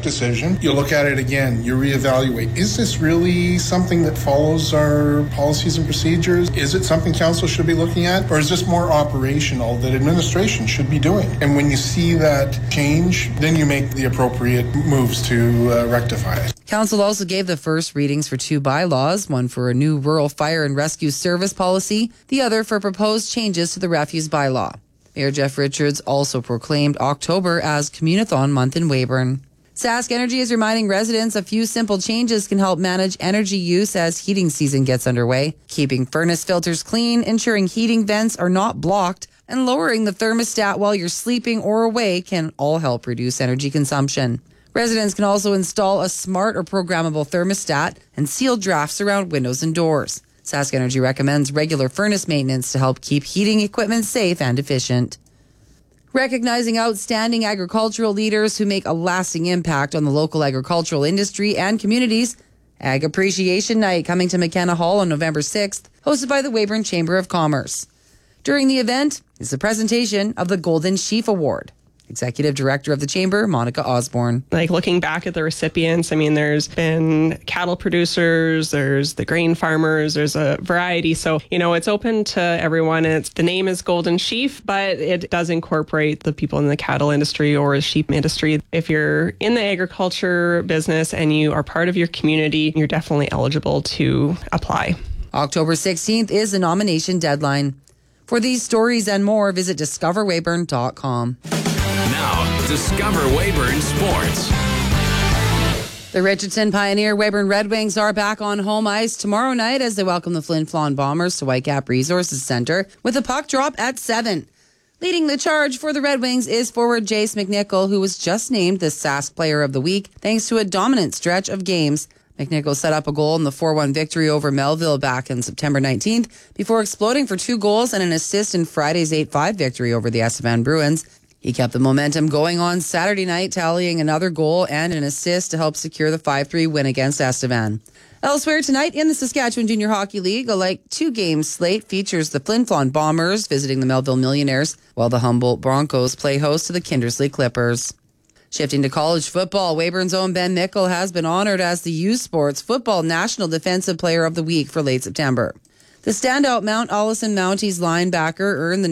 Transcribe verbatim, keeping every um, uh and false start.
decision. You look at it again, you reevaluate. Is this really something that follows our policies and procedures? Is it something council should be looking at? Or is this more operational that administration should be doing? And when you see that change, then you make the appropriate moves to uh, rectify it. Council also gave the first readings for two bylaws, one for a new rural fire and rescue service policy, the other for proposed changes to the refuse bylaw. Mayor Jeff Richards also proclaimed October as Communathon Month in Weyburn. Sask Energy is reminding residents a few simple changes can help manage energy use as heating season gets underway. Keeping furnace filters clean, ensuring heating vents are not blocked, and lowering the thermostat while you're sleeping or away can all help reduce energy consumption. Residents can also install a smart or programmable thermostat and seal drafts around windows and doors. Sask Energy recommends regular furnace maintenance to help keep heating equipment safe and efficient. Recognizing outstanding agricultural leaders who make a lasting impact on the local agricultural industry and communities, Ag Appreciation Night coming to McKenna Hall on November sixth, hosted by the Weyburn Chamber of Commerce. During the event is the presentation of the Golden Sheaf Award. Executive Director of the Chamber, Monica Osborne. Like looking back at the recipients, I mean, there's been cattle producers, there's the grain farmers, there's a variety. So, you know, it's open to everyone. It's the name is Golden Sheaf, but it does incorporate the people in the cattle industry or sheep industry. If you're in the agriculture business and you are part of your community, you're definitely eligible to apply. October sixteenth is the nomination deadline. For these stories and more, visit discover weyburn dot com. Now, Discover Weyburn Sports. The Richardson Pioneer Weyburn Red Wings are back on home ice tomorrow night as they welcome the Flin Flon Bombers to Whitecap Resources Centre with a puck drop at seven. Leading the charge for the Red Wings is forward Jace McNichol, who was just named the Sask Player of the Week thanks to a dominant stretch of games. McNichol set up a goal in the four one victory over Melville back on September nineteenth before exploding for two goals and an assist in Friday's eight five victory over the Estevan Bruins. He kept the momentum going on Saturday night, tallying another goal and an assist to help secure the five three win against Estevan. Elsewhere tonight in the Saskatchewan Junior Hockey League, a like two-game slate features the Flin Flon Bombers visiting the Melville Millionaires, while the Humboldt Broncos play host to the Kindersley Clippers. Shifting to college football, Weyburn's own Ben Mickle has been honored as the U Sports Football National Defensive Player of the Week for late September. The standout Mount Allison Mounties linebacker earned the